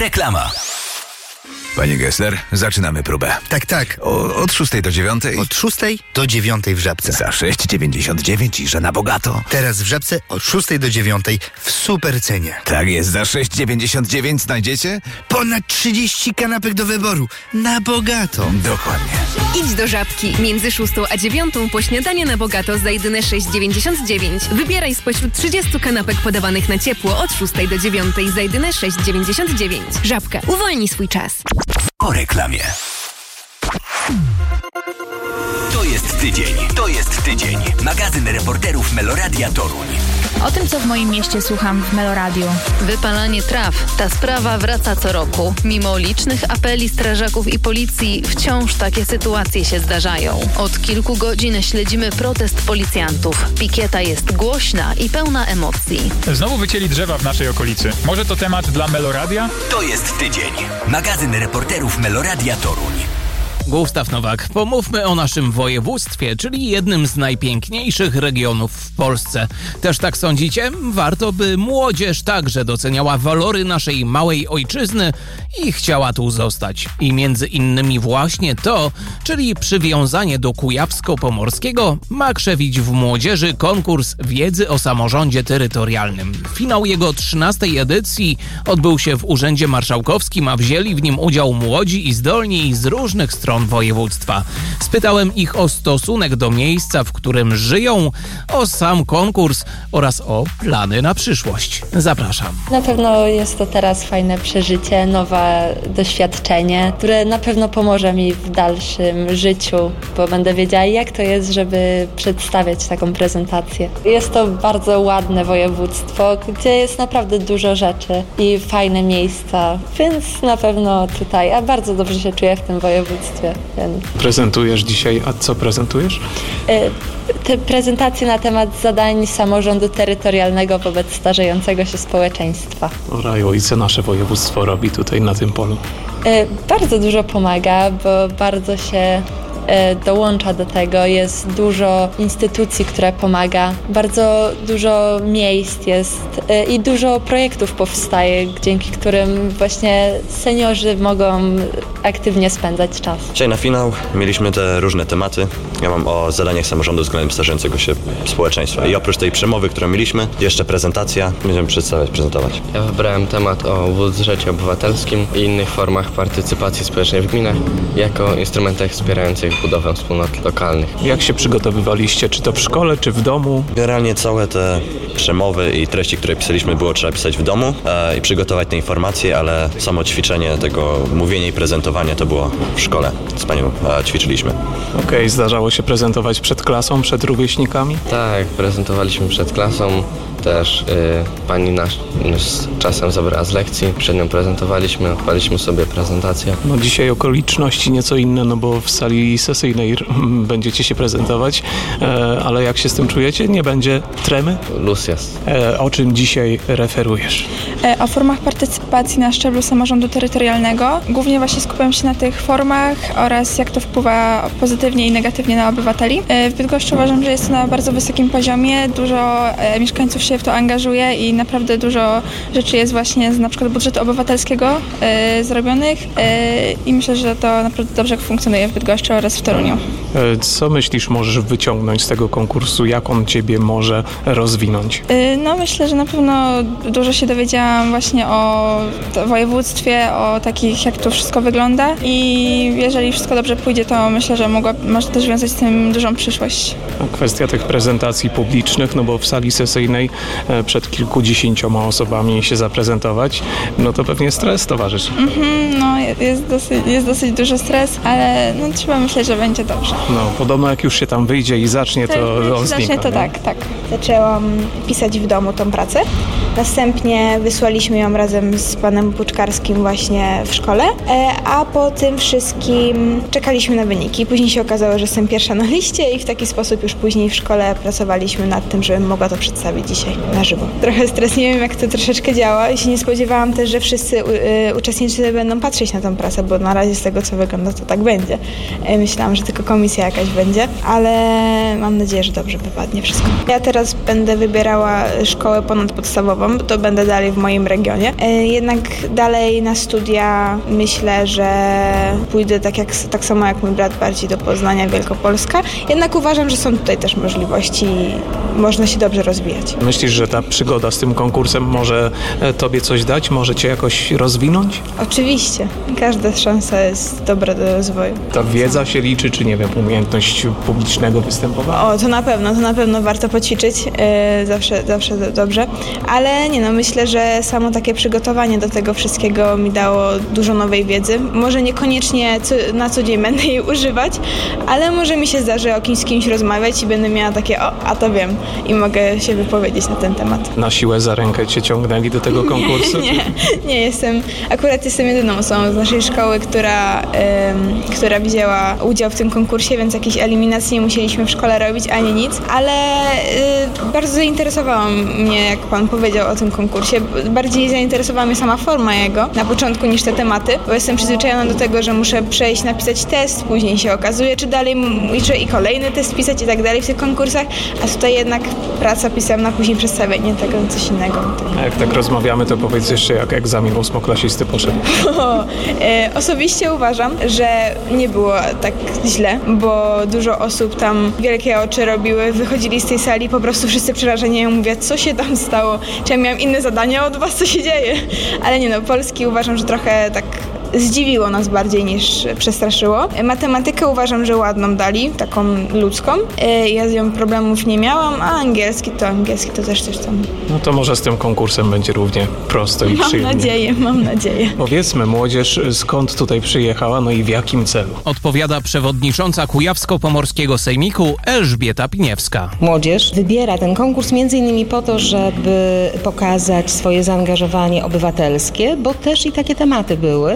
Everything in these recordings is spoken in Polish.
Reklama. Panie Gessler, zaczynamy próbę. Tak. Od 6 do 9. Od 6 do 9 w Żabce. Za 6,99 i że na bogato. Teraz w Żabce od 6 do 9 w super cenie. Tak jest, za 6,99 znajdziecie? Ponad 30 kanapek do wyboru. Na bogato. Dokładnie. Idź do Żabki. Między 6 a 9 po śniadanie na bogato za jedyne 6,99. Wybieraj spośród 30 kanapek podawanych na ciepło od 6 do 9 za jedyne 6,99. Żabka. Uwolnij swój czas. Po reklamie. To jest tydzień. Magazyn reporterów Meloradia Toruń. O tym, co w moim mieście słucham w Meloradiu. Wypalanie traw. Ta sprawa wraca co roku. Mimo licznych apeli strażaków i policji, wciąż takie sytuacje się zdarzają. Od kilku godzin śledzimy protest policjantów. Pikieta jest głośna i pełna emocji. Znowu wycięli drzewa w naszej okolicy. Może to temat dla Meloradia? To jest tydzień. Magazyn reporterów Meloradia Toruń. Gustaw Nowak, pomówmy o naszym województwie, czyli jednym z najpiękniejszych regionów w Polsce. Też tak sądzicie? Warto, by młodzież także doceniała walory naszej małej ojczyzny i chciała tu zostać. I między innymi właśnie to, czyli przywiązanie do Kujawsko-Pomorskiego, ma krzewić w młodzieży konkurs wiedzy o samorządzie terytorialnym. Finał jego 13. edycji odbył się w Urzędzie Marszałkowskim, a wzięli w nim udział młodzi i zdolni z różnych stron województwa. Spytałem ich o stosunek do miejsca, w którym żyją, o sam konkurs oraz o plany na przyszłość. Zapraszam. Na pewno jest to teraz fajne przeżycie, nowe doświadczenie, które na pewno pomoże mi w dalszym życiu, bo będę wiedziała, jak to jest, żeby przedstawiać taką prezentację. Jest to bardzo ładne województwo, gdzie jest naprawdę dużo rzeczy i fajne miejsca, więc na pewno tutaj, a bardzo dobrze się czuję w tym województwie. Prezentujesz dzisiaj, a co prezentujesz? Te prezentacje na temat zadań samorządu terytorialnego wobec starzejącego się społeczeństwa. O raju, i co nasze województwo robi tutaj na tym polu? Bardzo dużo pomaga, bo bardzo się dołącza do tego. Jest dużo instytucji, które pomaga. Bardzo dużo miejsc jest i dużo projektów powstaje, dzięki którym właśnie seniorzy mogą aktywnie spędzać czas. Dzisiaj na finał mieliśmy te różne tematy. Ja mam o zadaniach samorządu względem starzejącego się społeczeństwa. I oprócz tej przemowy, którą mieliśmy, jeszcze prezentacja. Będziemy prezentować. Ja wybrałem temat o budżecie obywatelskim i innych formach partycypacji społecznej w gminach jako instrumentach wspierających budowę wspólnot lokalnych. Jak się przygotowywaliście? Czy to w szkole, czy w domu? Generalnie całe te przemowy i treści, które pisaliśmy, trzeba pisać w domu i przygotować te informacje, ale samo ćwiczenie tego mówienia i prezentowania to było w szkole. Z panią ćwiczyliśmy. Okej, zdarzało się prezentować przed klasą, przed rówieśnikami? Tak, prezentowaliśmy przed klasą. Też pani nas czasem zabrała z lekcji, przed nią prezentowaliśmy, odpaliśmy sobie prezentację. No dzisiaj okoliczności nieco inne, no bo w sali sesyjnej będziecie się prezentować, ale jak się z tym czujecie? Nie będzie tremy? Luz jest. O czym dzisiaj referujesz? O formach partycypacji na szczeblu samorządu terytorialnego. Głównie właśnie skupiam się na tych formach oraz jak to wpływa pozytywnie i negatywnie na obywateli. W Bydgoszczy uważam, że jest to na bardzo wysokim poziomie. Dużo mieszkańców się w to angażuje i naprawdę dużo rzeczy jest właśnie z na przykład budżetu obywatelskiego zrobionych i myślę, że to naprawdę dobrze funkcjonuje w Bydgoszczy oraz w Toruniu. Co myślisz, możesz wyciągnąć z tego konkursu? Jak on ciebie może rozwinąć? No myślę, że na pewno dużo się dowiedziałam właśnie o województwie, o takich, jak to wszystko wygląda i jeżeli wszystko dobrze pójdzie, to myślę, że może też wiązać z tym dużą przyszłość. Kwestia tych prezentacji publicznych, no bo w sali sesyjnej przed kilkudziesięcioma osobami się zaprezentować, no to pewnie stres towarzyszy. No jest dosyć duży stres, ale no, trzeba myśleć, że będzie dobrze. No podobno jak już się tam wyjdzie i zacznie, to on znika. To tak. Zaczęłam pisać w domu tą pracę. Następnie wysłaliśmy ją razem z panem Puczkarskim właśnie w szkole, a po tym wszystkim czekaliśmy na wyniki. Później się okazało, że jestem pierwsza na liście i w taki sposób już później w szkole pracowaliśmy nad tym, żebym mogła to przedstawić dzisiaj na żywo. Trochę stres, nie wiem jak to troszeczkę działa i się nie spodziewałam też, że wszyscy uczestnicy będą patrzeć na tę pracę, bo na razie z tego co wygląda to tak będzie. Myślałam, że tylko komisja jakaś będzie, ale mam nadzieję, że dobrze wypadnie wszystko. Ja teraz będę wybierała szkołę ponadpodstawową zawodową, to będę dalej w moim regionie. Jednak dalej na studia myślę, że pójdę tak samo jak mój brat, bardziej do Poznania, Wielkopolska. Jednak uważam, że są tutaj też możliwości i można się dobrze rozwijać. Myślisz, że ta przygoda z tym konkursem może tobie coś dać? Może cię jakoś rozwinąć? Oczywiście. Każda szansa jest dobra do rozwoju. Ta wiedza się liczy, czy nie wiem, umiejętność publicznego występowania? O, to na pewno warto poćwiczyć. Zawsze dobrze. Ale myślę, że samo takie przygotowanie do tego wszystkiego mi dało dużo nowej wiedzy. Może niekoniecznie na co dzień będę jej używać, ale może mi się zdarzy z kimś rozmawiać i będę miała takie, a to wiem i mogę się wypowiedzieć na ten temat. Na siłę za rękę cię ciągnęli do tego konkursu? Nie, jestem jedyną osobą z naszej szkoły, która wzięła udział w tym konkursie, więc jakiejś eliminacji nie musieliśmy w szkole robić, ani nic, ale bardzo zainteresowała mnie, jak pan powiedział o tym konkursie. Bardziej zainteresowała mnie sama forma jego na początku niż te tematy, bo jestem przyzwyczajona do tego, że muszę przejść, napisać test, później się okazuje, czy dalej muszę i kolejny test pisać i tak dalej w tych konkursach, a tutaj jednak praca pisemna, później przedstawienie tego, coś innego. A jak tak rozmawiamy, to powiedz jeszcze, jak egzamin ósmoklasisty poszedł. Osobiście uważam, że nie było tak źle, bo dużo osób tam wielkie oczy robiły, wychodzili z tej sali po prostu wszyscy przerażeni. Ja mówię, co się tam stało? Czy ja miałam inne zadania od was, co się dzieje? Ale polski uważam, że trochę tak zdziwiło nas bardziej niż przestraszyło. Matematykę uważam, że ładną dali, taką ludzką. Ja z nią problemów nie miałam, a angielski to też coś tam. No to może z tym konkursem będzie równie prosto i przyjemnie. Mam nadzieję. Powiedzmy, młodzież skąd tutaj przyjechała, no i w jakim celu? Odpowiada przewodnicząca Kujawsko-Pomorskiego Sejmiku Elżbieta Piniewska. Młodzież wybiera ten konkurs m.in. po to, żeby pokazać swoje zaangażowanie obywatelskie, bo też i takie tematy były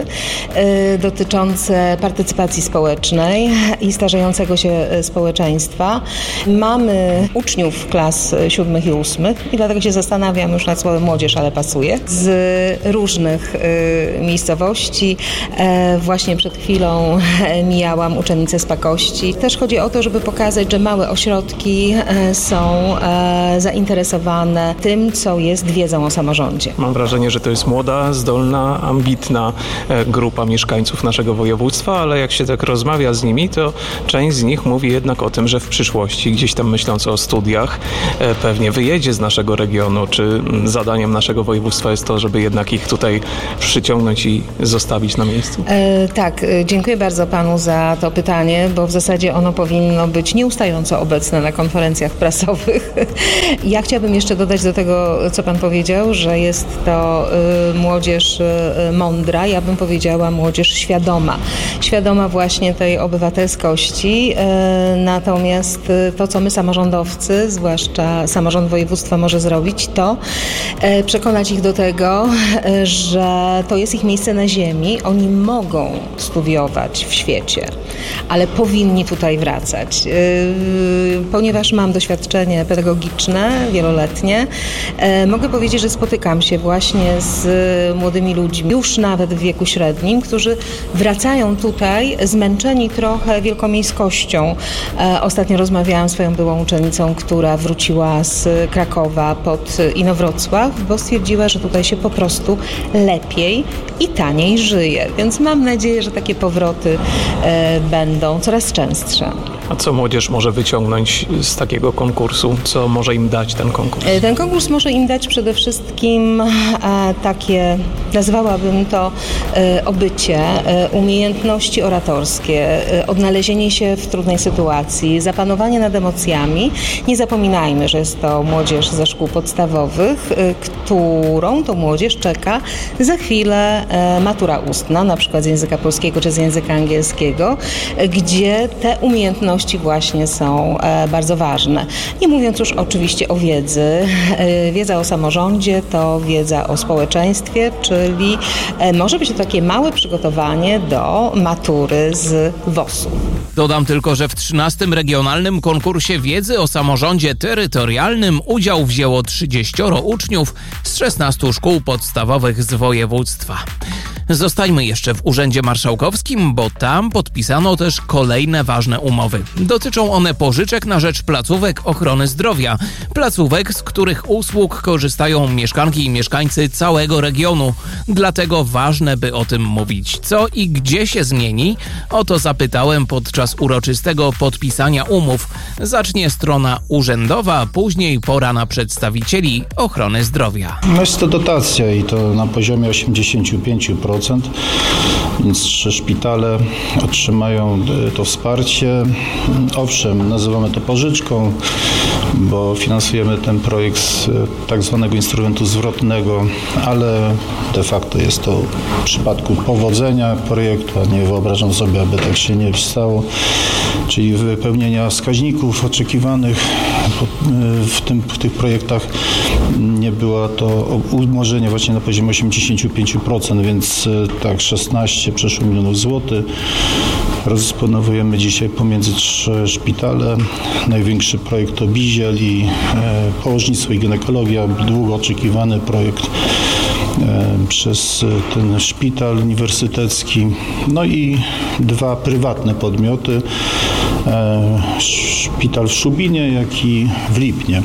dotyczące partycypacji społecznej i starzejącego się społeczeństwa. Mamy uczniów klas 7 i 8 i dlatego się zastanawiam już nad słowem młodzież, ale pasuje, z różnych miejscowości. Właśnie przed chwilą mijałam uczennicę z Pakości. Też chodzi o to, żeby pokazać, że małe ośrodki są zainteresowane tym, co jest wiedzą o samorządzie. Mam wrażenie, że to jest młoda, zdolna, ambitna grupa mieszkańców naszego województwa, ale jak się tak rozmawia z nimi, to część z nich mówi jednak o tym, że w przyszłości, gdzieś tam myśląc o studiach, pewnie wyjedzie z naszego regionu. Czy zadaniem naszego województwa jest to, żeby jednak ich tutaj przyciągnąć i zostawić na miejscu? Tak, dziękuję bardzo panu za to pytanie, bo w zasadzie ono powinno być nieustająco obecne na konferencjach prasowych. Ja chciałabym jeszcze dodać do tego, co pan powiedział, że jest to młodzież mądra, ja bym powiedziała młodzież świadoma. Świadoma właśnie tej obywatelskości, natomiast to, co my samorządowcy, zwłaszcza samorząd województwa może zrobić, to przekonać ich do tego, że to jest ich miejsce na ziemi, oni mogą studiować w świecie, ale powinni tutaj wracać. Ponieważ mam doświadczenie pedagogiczne, wieloletnie, mogę powiedzieć, że spotykam się właśnie z młodymi ludźmi, już nawet w wieku średnim, którzy wracają tutaj zmęczeni trochę wielkomiejskością. Ostatnio rozmawiałam z swoją byłą uczennicą, która wróciła z Krakowa pod Inowrocław, bo stwierdziła, że tutaj się po prostu lepiej i taniej żyje. Więc mam nadzieję, że takie powroty będą coraz częstsze. A co młodzież może wyciągnąć z takiego konkursu? Co może im dać ten konkurs? Ten konkurs może im dać przede wszystkim takie, nazwałabym to obycie, umiejętności oratorskie, odnalezienie się w trudnej sytuacji, zapanowanie nad emocjami. Nie zapominajmy, że jest to młodzież ze szkół podstawowych, którą to młodzież czeka za chwilę matura ustna, na przykład z języka polskiego czy z języka angielskiego, gdzie te umiejętności właśnie są bardzo ważne. Nie mówiąc już oczywiście o wiedzy. Wiedza o samorządzie to wiedza o społeczeństwie, czyli może być to takie małe przygotowanie do matury z WOS-u. Dodam tylko, że w 13. Regionalnym Konkursie Wiedzy o Samorządzie Terytorialnym udział wzięło 30 uczniów z 16 szkół podstawowych z województwa. Zostańmy jeszcze w Urzędzie Marszałkowskim, bo tam podpisano też kolejne ważne umowy. Dotyczą one pożyczek na rzecz placówek ochrony zdrowia. Placówek, z których usług korzystają mieszkanki i mieszkańcy całego regionu. Dlatego ważne, by o tym mówić. Co i gdzie się zmieni? O to zapytałem podczas uroczystego podpisania umów. Zacznie strona urzędowa, a później pora na przedstawicieli ochrony zdrowia. Jest to dotacja i to na poziomie 85%, więc 3 szpitale otrzymają to wsparcie. Owszem, nazywamy to pożyczką, bo finansujemy ten projekt z tak zwanego instrumentu zwrotnego, ale de facto jest to w przypadku powodzenia projektu, a nie wyobrażam sobie, aby tak się nie stało, czyli wypełnienia wskaźników oczekiwanych w tych projektach nie było to umorzenie właśnie na poziomie 85%, więc tak 16 przeszło milionów złotych. Rozdysponowujemy dzisiaj pomiędzy 3 szpitale. Największy projekt to Biziel i położnictwo i ginekologia, długo oczekiwany projekt przez ten szpital uniwersytecki. No i 2 prywatne podmioty, szpital w Szubinie, jak i w Lipnie.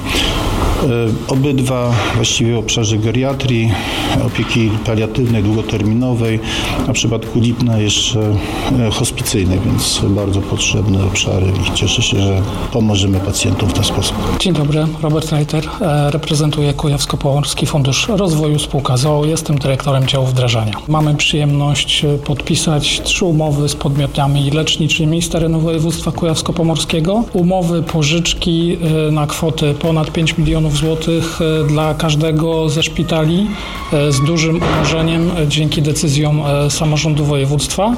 Obydwa właściwie w obszarze geriatrii, opieki paliatywnej, długoterminowej, a w przypadku Lipna jeszcze hospicyjnej, więc bardzo potrzebne obszary i cieszę się, że pomożemy pacjentom w ten sposób. Dzień dobry, Robert Reiter, reprezentuję Kujawsko-Pomorski Fundusz Rozwoju Spółka z.o.o. Jestem dyrektorem działu wdrażania. Mamy przyjemność podpisać 3 umowy z podmiotami leczniczymi z terenu województwa kujawsko-pomorskiego. Umowy pożyczki na kwotę ponad 5 milionów złotych dla każdego ze szpitali z dużym umorzeniem dzięki decyzjom samorządu województwa.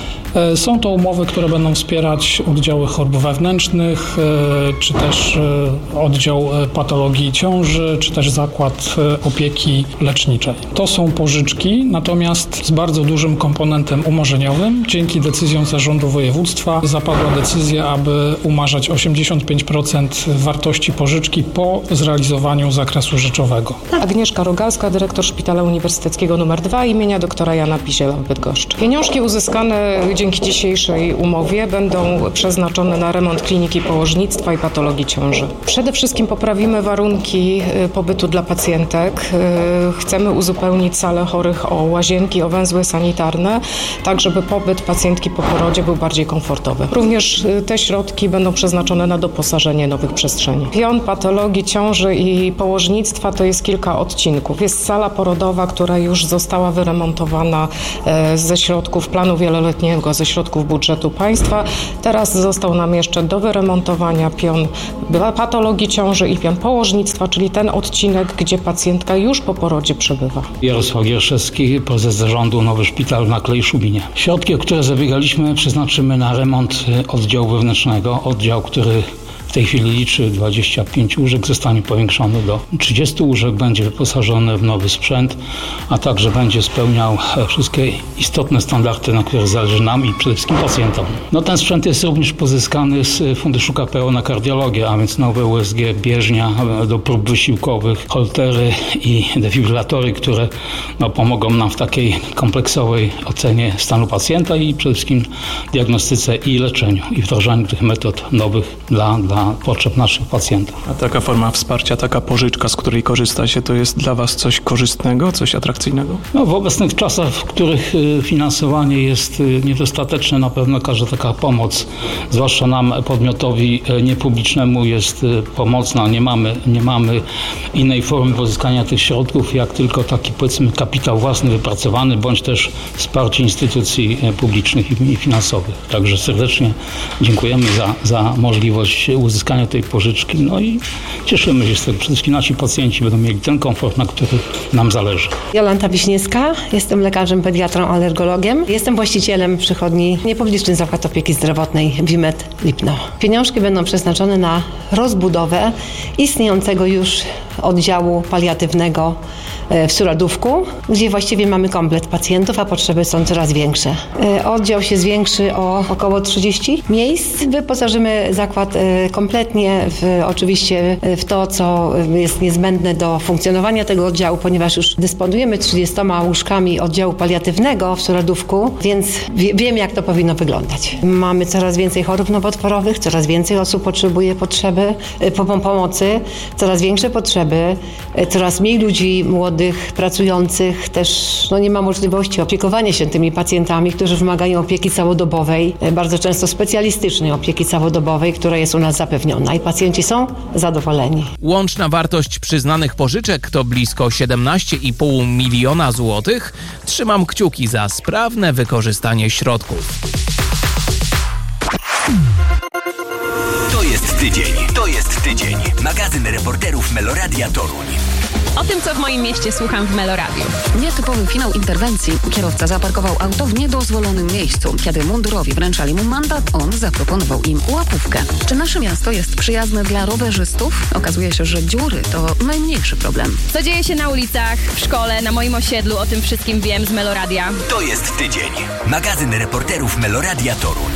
Są to umowy, które będą wspierać oddziały chorób wewnętrznych, czy też oddział patologii ciąży, czy też zakład opieki leczniczej. To są pożyczki, natomiast z bardzo dużym komponentem umorzeniowym. Dzięki decyzjom zarządu województwa zapadła decyzja, aby umarzać 85% wartości pożyczki po zrealizowaniu zakresu rzeczowego. Agnieszka Rogalska, dyrektor Szpitala Uniwersyteckiego nr 2 imienia doktora Jana Biziela w Bydgoszczy. Pieniążki uzyskane dzięki dzisiejszej umowie będą przeznaczone na remont kliniki położnictwa i patologii ciąży. Przede wszystkim poprawimy warunki pobytu dla pacjentek. Chcemy uzupełnić salę chorych o łazienki, o węzły sanitarne, tak żeby pobyt pacjentki po porodzie był bardziej komfortowy. Również te środki będą przeznaczone na doposażenie nowych przestrzeni. Pion patologii ciąży i położnictwa to jest kilka odcinków. Jest sala porodowa, która już została wyremontowana ze środków planu wieloletniego, ze środków budżetu państwa. Teraz został nam jeszcze do wyremontowania pion patologii ciąży i pion położnictwa, czyli ten odcinek, gdzie pacjentka już po porodzie przebywa. Jarosław Gierszewski, prezes zarządu Nowy Szpital na Klej Szubinie. Środki, o które zabiegaliśmy, przeznaczymy na remont oddziału wewnętrznego. Oddział, który w tej chwili liczy 25 łóżek, zostanie powiększony do 30 łóżek, będzie wyposażony w nowy sprzęt, a także będzie spełniał wszystkie istotne standardy, na których zależy nam i przede wszystkim pacjentom. Ten sprzęt jest również pozyskany z Funduszu KPO na kardiologię, a więc nowe USG, bieżnia do prób wysiłkowych, holtery i defibrylatory, które pomogą nam w takiej kompleksowej ocenie stanu pacjenta i przede wszystkim diagnostyce i leczeniu i wdrażaniu tych metod nowych dla potrzeb naszych pacjentów. A taka forma wsparcia, taka pożyczka, z której korzystacie, to jest dla Was coś korzystnego, coś atrakcyjnego? W obecnych czasach, w których finansowanie jest niedostateczne, na pewno każda taka pomoc, zwłaszcza nam, podmiotowi niepublicznemu, jest pomocna. Nie mamy innej formy pozyskania tych środków, jak tylko taki, powiedzmy, kapitał własny wypracowany, bądź też wsparcie instytucji publicznych i finansowych. Także serdecznie dziękujemy za możliwość uzyskania tej pożyczki. I cieszymy się z tego. Przede wszystkim nasi pacjenci będą mieli ten komfort, na który nam zależy. Jolanta Wiśniewska, jestem lekarzem pediatrą, alergologiem. Jestem właścicielem przychodni Niepubliczny Zakład Opieki Zdrowotnej WIMED Lipno. Pieniążki będą przeznaczone na rozbudowę istniejącego już oddziału paliatywnego w Suradówku, gdzie właściwie mamy komplet pacjentów, a potrzeby są coraz większe. Oddział się zwiększy o około 30 miejsc. Wyposażymy zakład kompletnie oczywiście w to, co jest niezbędne do funkcjonowania tego oddziału, ponieważ już dysponujemy 30 łóżkami oddziału paliatywnego w Suradówku, więc wiemy, jak to powinno wyglądać. Mamy coraz więcej chorób nowotworowych, coraz więcej osób potrzebuje pomocy, coraz większe potrzeby, coraz mniej ludzi młodych, pracujących, też nie ma możliwości opiekowania się tymi pacjentami, którzy wymagają opieki całodobowej, bardzo często specjalistycznej opieki całodobowej, która jest u nas zapewniona i pacjenci są zadowoleni. Łączna wartość przyznanych pożyczek to blisko 17,5 miliona złotych. Trzymam kciuki za sprawne wykorzystanie środków. To jest tydzień. Magazyn reporterów Meloradia Toruń. O tym, co w moim mieście słucham w Meloradiu. Nietypowy finał interwencji. Kierowca zaparkował auto w niedozwolonym miejscu. Kiedy mundurowi wręczali mu mandat, on zaproponował im łapówkę. Czy nasze miasto jest przyjazne dla rowerzystów? Okazuje się, że dziury to najmniejszy problem. Co dzieje się na ulicach, w szkole, na moim osiedlu, o tym wszystkim wiem z Meloradia. To jest tydzień. Magazyn reporterów Meloradia Toruń.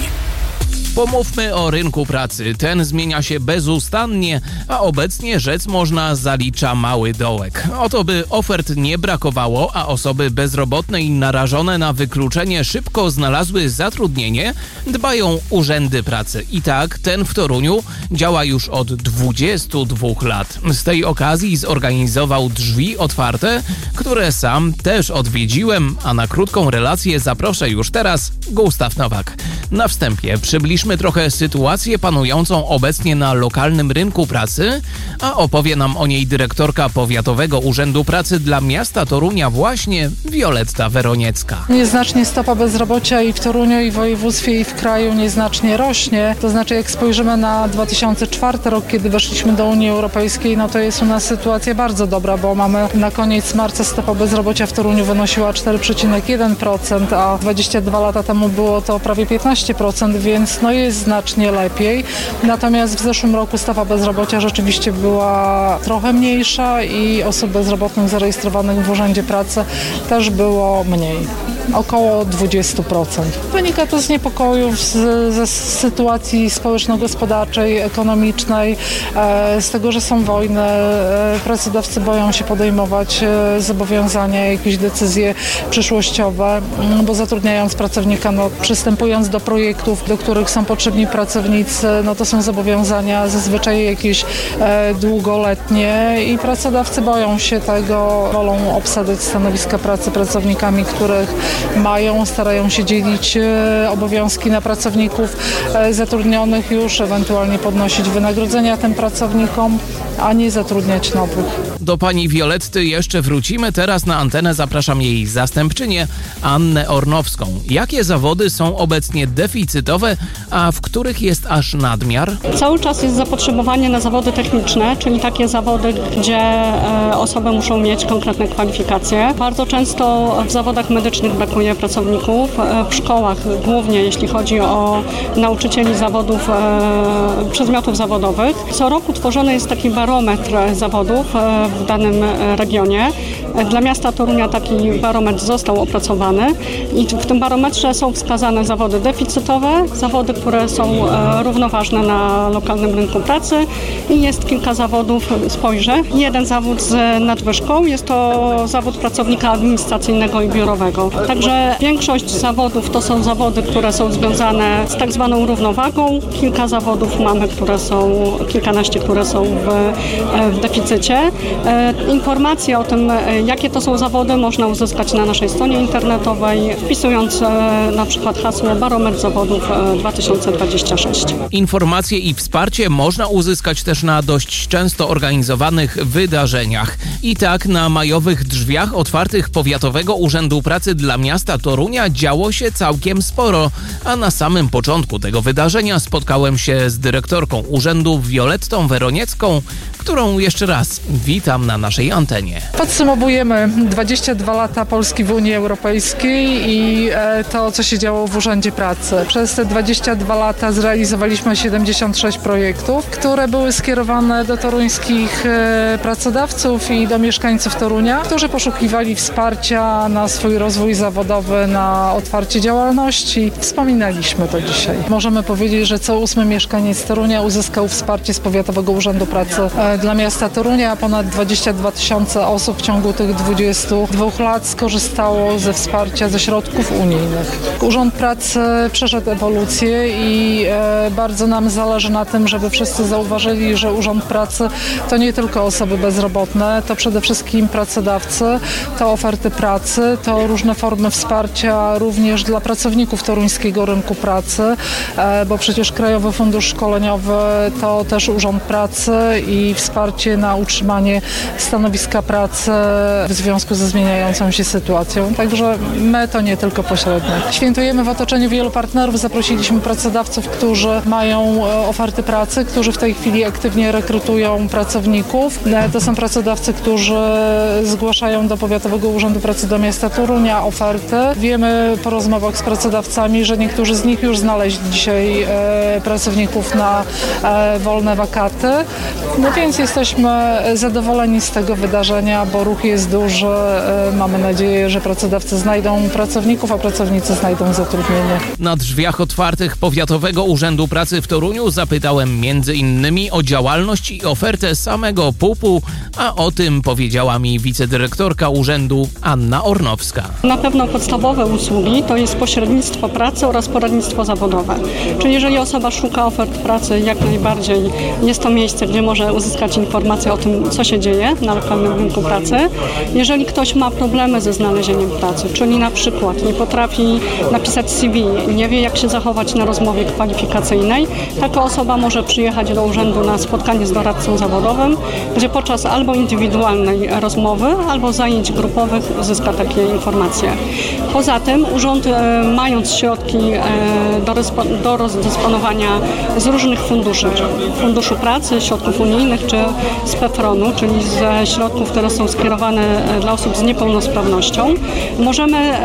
Pomówmy o rynku pracy. Ten zmienia się bezustannie, a obecnie rzec można zalicza mały dołek. Oto by ofert nie brakowało, a osoby bezrobotne i narażone na wykluczenie szybko znalazły zatrudnienie, dbają urzędy pracy. I tak ten w Toruniu działa już od 22 lat. Z tej okazji zorganizował drzwi otwarte, które sam też odwiedziłem, a na krótką relację zaproszę już teraz Gustaw Nowak. Na wstępie przybliżmy trochę sytuację panującą obecnie na lokalnym rynku pracy, a opowie nam o niej dyrektorka Powiatowego Urzędu Pracy dla miasta Torunia właśnie Wioletta Weroniecka. Nieznacznie stopa bezrobocia i w Toruniu, i w województwie, i w kraju nieznacznie rośnie. To znaczy, jak spojrzymy na 2004 rok, kiedy weszliśmy do Unii Europejskiej, to jest u nas sytuacja bardzo dobra, bo mamy na koniec marca stopa bezrobocia w Toruniu wynosiła 4,1%, a 22 lata temu było to prawie 15%, więc jest znacznie lepiej. Natomiast w zeszłym roku stopa bezrobocia rzeczywiście była trochę mniejsza i osób bezrobotnych zarejestrowanych w Urzędzie Pracy też było mniej. Około 20%. Wynika to z niepokojów, ze sytuacji społeczno-gospodarczej, ekonomicznej, z tego, że są wojny. Pracodawcy boją się podejmować zobowiązania, jakieś decyzje przyszłościowe, bo zatrudniając pracownika, przystępując do projektów, do których są potrzebni pracownicy, to są zobowiązania zazwyczaj jakieś długoletnie i pracodawcy boją się tego, wolą obsadzać stanowiska pracy pracownikami, których mają, starają się dzielić obowiązki na pracowników zatrudnionych już, ewentualnie podnosić wynagrodzenia tym pracownikom, a nie zatrudniać nowych. Do pani Violetty jeszcze wrócimy. Teraz na antenę zapraszam jej zastępczynię Annę Ornowską. Jakie zawody są obecnie deficytowe, a w których jest aż nadmiar? Cały czas jest zapotrzebowanie na zawody techniczne, czyli takie zawody, gdzie osoby muszą mieć konkretne kwalifikacje. Bardzo często w zawodach medycznych brakuje pracowników. W szkołach, głównie jeśli chodzi o nauczycieli zawodów, przedmiotów zawodowych. Co roku tworzony jest taki barometr zawodów w danym regionie. Dla miasta Torunia taki barometr został opracowany i w tym barometrze są wskazane zawody deficytowe, zawody, które są równoważne na lokalnym rynku pracy i jest kilka zawodów, spojrzę. Jeden zawód z nadwyżką, jest to zawód pracownika administracyjnego i biurowego. Także większość zawodów to są zawody, które są związane z tak zwaną równowagą. Kilka zawodów mamy, kilkanaście, które są w deficycie. Informacje o tym, jakie to są zawody, można uzyskać na naszej stronie internetowej, wpisując na przykład hasło Barometr Zawodów 2026. Informacje i wsparcie można uzyskać też na dość często organizowanych wydarzeniach. I tak na majowych drzwiach otwartych Powiatowego Urzędu Pracy dla miasta Torunia działo się całkiem sporo, a na samym początku tego wydarzenia spotkałem się z dyrektorką urzędu Violettą Weroniecką, którą jeszcze raz witam na naszej antenie. Podsumowujemy 22 lata Polski w Unii Europejskiej i to, co się działo w Urzędzie Pracy. Przez te 22 lata zrealizowaliśmy 76 projektów, które były skierowane do toruńskich pracodawców i do mieszkańców Torunia, którzy poszukiwali wsparcia na swój rozwój zawodowy, na otwarcie działalności. Wspominaliśmy to dzisiaj. Możemy powiedzieć, że co 8 mieszkaniec Torunia uzyskał wsparcie z Powiatowego Urzędu Pracy dla miasta Torunia. Ponad 22 000 osób w ciągu tych 22 lat skorzystało ze wsparcia ze środków unijnych. Urząd Pracy przeszedł ewolucję i bardzo nam zależy na tym, żeby wszyscy zauważyli, że Urząd Pracy to nie tylko osoby bezrobotne, to przede wszystkim pracodawcy, to oferty pracy, to różne formy wsparcia również dla pracowników toruńskiego rynku pracy, bo przecież Krajowy Fundusz Szkoleniowy to też Urząd Pracy i wsparcie na utrzymanie stanowiska pracy w związku ze zmieniającą się sytuacją. Także my to nie tylko pośrednik. Świętujemy w otoczeniu wielu partnerów. Zaprosiliśmy pracodawców, którzy mają oferty pracy, którzy w tej chwili aktywnie rekrutują pracowników. To są pracodawcy, którzy zgłaszają do Powiatowego Urzędu Pracy do miasta Torunia oferty. Wiemy po rozmowach z pracodawcami, że niektórzy z nich już znaleźli dzisiaj pracowników na wolne wakaty. No więc jesteśmy zadowoleni z tego wydarzenia, bo ruch jest duży. Mamy nadzieję, że pracodawcy znajdą pracowników, a pracownicy znajdą zatrudnienie. Na drzwiach otwartych Powiatowego Urzędu Pracy w Toruniu zapytałem m.in. o działalność i ofertę samego PUP-u, a o tym powiedziała mi wicedyrektorka urzędu Anna Ornowska. Na pewno podstawowe usługi to jest pośrednictwo pracy oraz poradnictwo zawodowe. Czyli jeżeli osoba szuka ofert pracy, jak najbardziej jest to miejsce, gdzie może uzyskać informacje o tym, co się dzieje na lokalnym rynku pracy. Jeżeli ktoś ma problemy ze znalezieniem pracy, czyli na przykład nie potrafi napisać CV, nie wie, jak się zachować na rozmowie kwalifikacyjnej, taka osoba może przyjechać do urzędu na spotkanie z doradcą zawodowym, gdzie podczas albo indywidualnej rozmowy, albo zajęć grupowych uzyska takie informacje. Poza tym urząd, mając środki do rozdysponowania z różnych funduszy, Funduszu Pracy, środków unijnych czy z PFRON-u, czyli ze środków, które są skierowane dla osób z niepełnosprawnością, możemy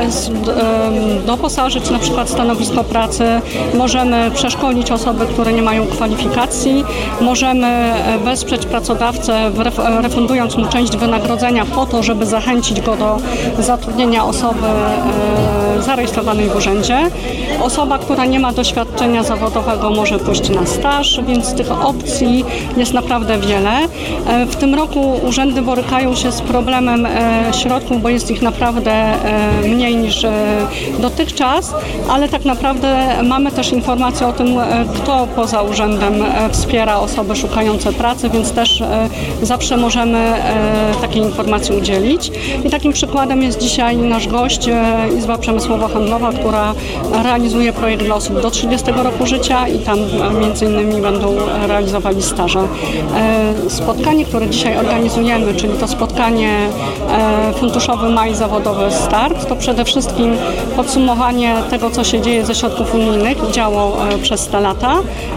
doposażyć na przykład stanowisko pracy, możemy przeszkolić osoby, które nie mają kwalifikacji, możemy wesprzeć pracodawcę, refundując mu część wynagrodzenia po to, żeby zachęcić go do zatrudnienia osoby zarejestrowanej w urzędzie. Osoba, która nie ma doświadczenia zawodowego, może pójść na staż, więc tych opcji jest naprawdę wiele. W tym roku urzędy borykają się z problemem środków, bo jest ich naprawdę mniej niż dotychczas, ale tak naprawdę mamy też informacje o tym, kto poza urzędem wspiera osoby szukające pracy, więc też zawsze możemy takiej informacji udzielić. I takim przykładem jest dzisiaj nasz gość, Izba Przemysłowo-Handlowa, która realizuje projekt dla osób do 30 roku życia i tam między innymi będą realizowali staże. Spotkanie, które dzisiaj organizujemy, czyli to spotkanie funduszowy Maj Zawodowy Start, to przede wszystkim podsumowanie tego, co się dzieje ze środków unijnych, działo przez te lata,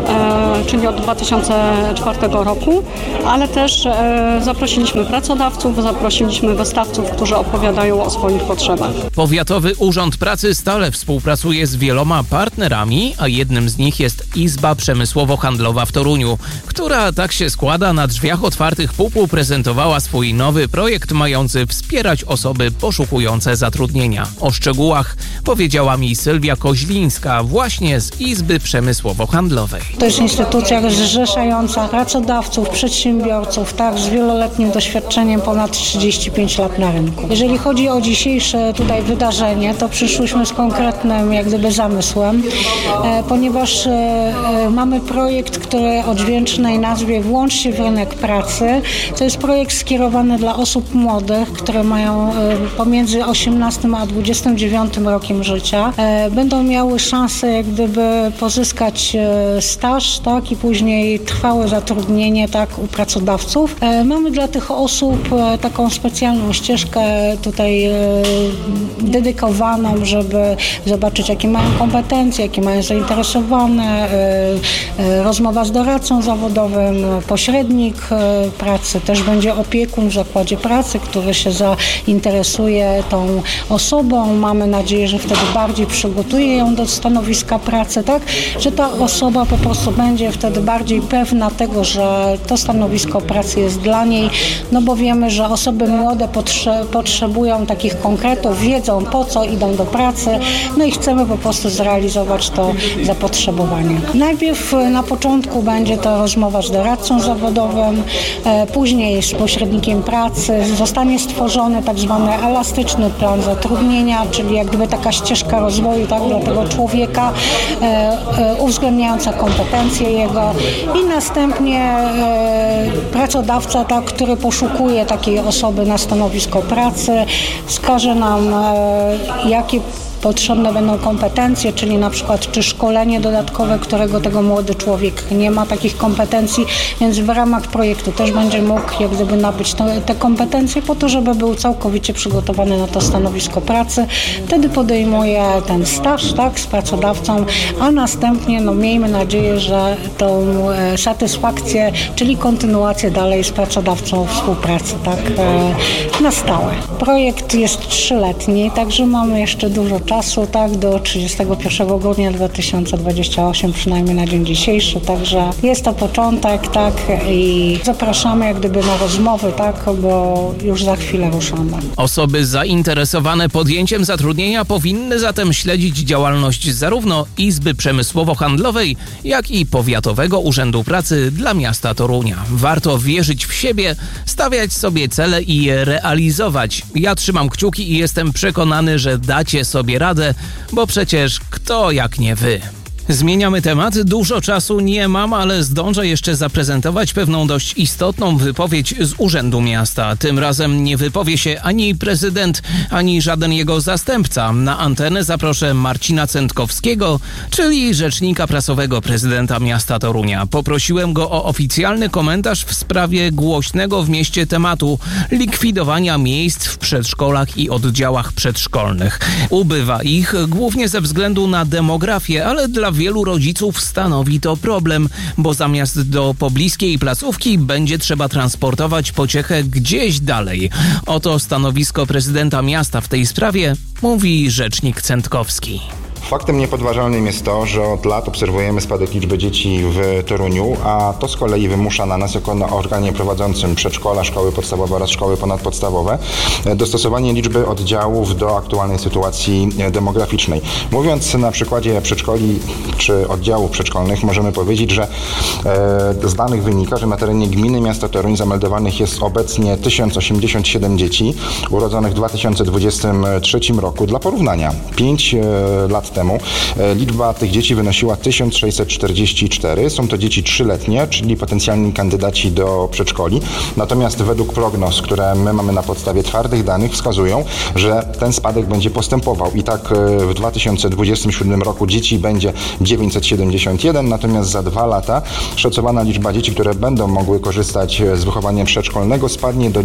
czyli od 2004 roku, ale też zaprosiliśmy pracodawców, zaprosiliśmy wystawców, którzy opowiadają o swoich potrzebach. Powiatowy Urząd Pracy stale współpracuje z wieloma partnerami, a jednym z nich jest Izba Przemysłowo-Handlowa w Toruniu, która, tak się składa, na drzwiach otwartych PUP-u prezentowała swój nowy projekt mający wspierać osoby poszukujące zatrudnienia. O szczegółach powiedziała mi Sylwia Koźlińska właśnie z Izby Przemysłowo-Handlowej. To jest instytucja zrzeszająca pracodawców, przedsiębiorców, tak, z wieloletnim doświadczeniem ponad 35 lat na rynku. Jeżeli chodzi o dzisiejsze tutaj wydarzenie, to przyszłyśmy z konkretnym jak gdyby zamysłem, ponieważ mamy projekt, który o dźwięcznej nazwie Włącz się w rynek pracy. To jest projekt skierowany dla osób młodych, które mają pomiędzy 18 a 29 rokiem życia. Będą miały szansę jak gdyby pozyskać staż, tak, i później trwałe zatrudnienie, tak, u pracodawców. Mamy dla tych osób taką specjalną ścieżkę tutaj dedykowaną, żeby zobaczyć, jakie mają kompetencje, jakie mają zainteresowane, rozmowa z doradcą zawodowym, pośrednik kierownik pracy, też będzie opiekun w zakładzie pracy, który się zainteresuje tą osobą. Mamy nadzieję, że wtedy bardziej przygotuje ją do stanowiska pracy, tak? Że ta osoba po prostu będzie wtedy bardziej pewna tego, że to stanowisko pracy jest dla niej, no bo wiemy, że osoby młode potrzebują takich konkretów, wiedzą po co idą do pracy, no i chcemy po prostu zrealizować to zapotrzebowanie. Najpierw na początku będzie to rozmowa z doradcą zawodowym, później z pośrednikiem pracy, zostanie stworzony tak zwany elastyczny plan zatrudnienia, czyli jak gdyby taka ścieżka rozwoju, tak, dla tego człowieka, uwzględniająca kompetencje jego i następnie pracodawca, tak, który poszukuje takiej osoby na stanowisko pracy, wskaże nam, jakie potrzebne będą kompetencje, czyli na przykład czy szkolenie dodatkowe, którego tego młody człowiek nie ma takich kompetencji, więc w ramach projektu też będzie mógł jak gdyby nabyć te kompetencje po to, żeby był całkowicie przygotowany na to stanowisko pracy. Wtedy podejmuje ten staż, tak, z pracodawcą, a następnie, no miejmy nadzieję, że tą satysfakcję, czyli kontynuację dalej z pracodawcą współpracy, tak, na stałe. Projekt jest 3-letni, także mamy jeszcze dużo czasu, tak, do 31 grudnia 2028, przynajmniej na dzień dzisiejszy, także jest to początek, tak, i zapraszamy jak gdyby na rozmowy, tak, bo już za chwilę ruszamy. Osoby zainteresowane podjęciem zatrudnienia powinny zatem śledzić działalność zarówno Izby Przemysłowo-Handlowej, jak i Powiatowego Urzędu Pracy dla miasta Torunia. Warto wierzyć w siebie, stawiać sobie cele i je realizować. Ja trzymam kciuki i jestem przekonany, że dacie sobie radę, bo przecież kto jak nie wy. Zmieniamy temat. Dużo czasu nie mam, ale zdążę jeszcze zaprezentować pewną dość istotną wypowiedź z Urzędu Miasta. Tym razem nie wypowie się ani prezydent, ani żaden jego zastępca. Na antenę zaproszę Marcina Cętkowskiego, czyli rzecznika prasowego prezydenta miasta Torunia. Poprosiłem go o oficjalny komentarz w sprawie głośnego w mieście tematu likwidowania miejsc w przedszkolach i oddziałach przedszkolnych. Ubywa ich głównie ze względu na demografię, ale dla wielu rodziców stanowi to problem, bo zamiast do pobliskiej placówki będzie trzeba transportować pociechę gdzieś dalej. Oto stanowisko prezydenta miasta w tej sprawie mówi rzecznik Cętkowski. Faktem niepodważalnym jest to, że od lat obserwujemy spadek liczby dzieci w Toruniu, a to z kolei wymusza na nas jako na organie prowadzącym przedszkola, szkoły podstawowe oraz szkoły ponadpodstawowe dostosowanie liczby oddziałów do aktualnej sytuacji demograficznej. Mówiąc na przykładzie przedszkoli czy oddziałów przedszkolnych, możemy powiedzieć, że z danych wynika, że na terenie gminy miasta Toruń zameldowanych jest obecnie 1087 dzieci urodzonych w 2023 roku. Dla porównania, 5 lat temu liczba tych dzieci wynosiła 1644. Są to dzieci 3-letnie, czyli potencjalni kandydaci do przedszkoli. Natomiast według prognoz, które my mamy na podstawie twardych danych, wskazują, że ten spadek będzie postępował. I tak w 2027 roku dzieci będzie 971, natomiast za 2 lata szacowana liczba dzieci, które będą mogły korzystać z wychowania przedszkolnego, spadnie do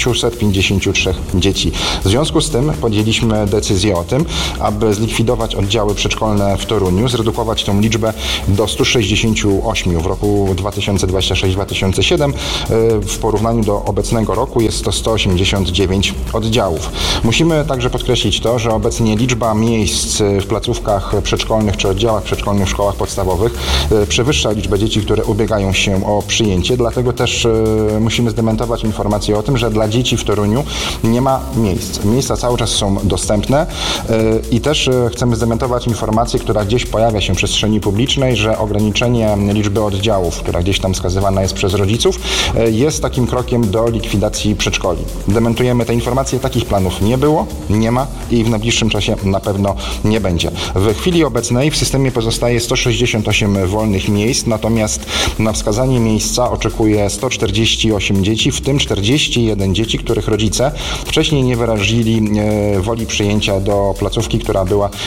953 dzieci. W związku z tym podjęliśmy decyzję o tym, aby zlikwidować oddziały przedszkolne w Toruniu, zredukować tą liczbę do 168 w roku 2026-2027. W porównaniu do obecnego roku jest to 189 oddziałów. Musimy także podkreślić to, że obecnie liczba miejsc w placówkach przedszkolnych czy oddziałach przedszkolnych w szkołach podstawowych przewyższa liczbę dzieci, które ubiegają się o przyjęcie, dlatego też musimy zdementować informację o tym, że dla dzieci w Toruniu nie ma miejsc. Miejsca cały czas są dostępne i też chcemy zdementować informację, która gdzieś pojawia się w przestrzeni publicznej, że ograniczenie liczby oddziałów, która gdzieś tam wskazywana jest przez rodziców, jest takim krokiem do likwidacji przedszkoli. Dementujemy te informacje, takich planów nie było, nie ma i w najbliższym czasie na pewno nie będzie. W chwili obecnej w systemie pozostaje 168 wolnych miejsc, natomiast na wskazanie miejsca oczekuje 148 dzieci, w tym 41 dzieci, których rodzice wcześniej nie wyrazili woli przyjęcia do placówki, która była w procesie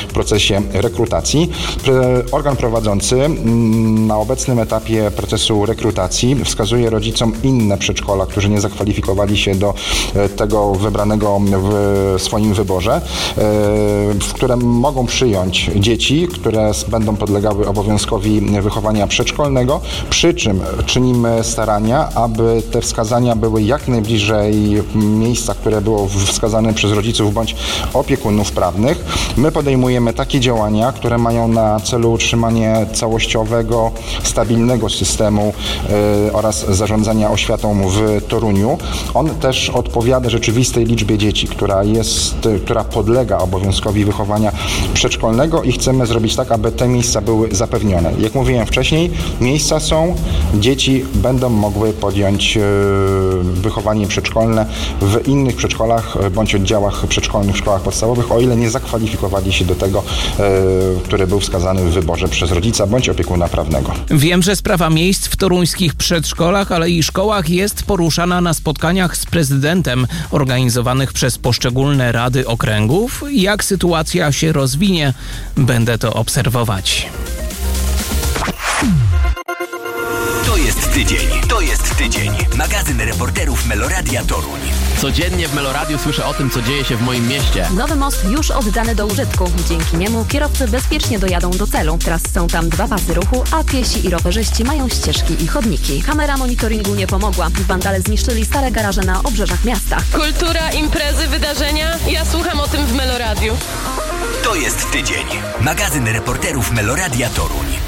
procesie rekrutacji. Organ prowadzący na obecnym etapie procesu rekrutacji wskazuje rodzicom inne przedszkola, którzy nie zakwalifikowali się do tego wybranego w swoim wyborze, w którym mogą przyjąć dzieci, które będą podlegały obowiązkowi wychowania przedszkolnego, przy czym czynimy starania, aby te wskazania były jak najbliżej miejsca, które było wskazane przez rodziców bądź opiekunów prawnych. My podejmujemy takie działania, które mają na celu utrzymanie całościowego, stabilnego systemu oraz zarządzania oświatą w Toruniu. On też odpowiada rzeczywistej liczbie dzieci, która podlega obowiązkowi wychowania przedszkolnego i chcemy zrobić tak, aby te miejsca były zapewnione. Jak mówiłem wcześniej, miejsca są, dzieci będą mogły podjąć wychowanie przedszkolne w innych przedszkolach bądź oddziałach przedszkolnych w szkołach podstawowych, o ile nie zakwalifikowali się do tego, który był wskazany w wyborze przez rodzica bądź opiekuna prawnego. Wiem, że sprawa miejsc w toruńskich przedszkolach, ale i szkołach jest poruszana na spotkaniach z prezydentem organizowanych przez poszczególne rady okręgów. Jak sytuacja się rozwinie, będę to obserwować. To jest tydzień. Magazyn reporterów Meloradia Toruń. Codziennie w Meloradiu słyszę o tym, co dzieje się w moim mieście. Nowy most już oddany do użytku. Dzięki niemu kierowcy bezpiecznie dojadą do celu. Teraz są tam 2 pasy ruchu, a piesi i rowerzyści mają ścieżki i chodniki. Kamera monitoringu nie pomogła. Wandale zniszczyli stare garaże na obrzeżach miasta. Kultura, imprezy, wydarzenia. Ja słucham o tym w Meloradiu. To jest tydzień. Magazyn reporterów Meloradia Toruń.